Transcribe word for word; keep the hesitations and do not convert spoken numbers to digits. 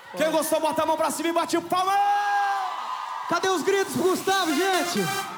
Quem gostou, bota a mão pra cima e bate o palma! Cadê os gritos pro Gustavo, gente?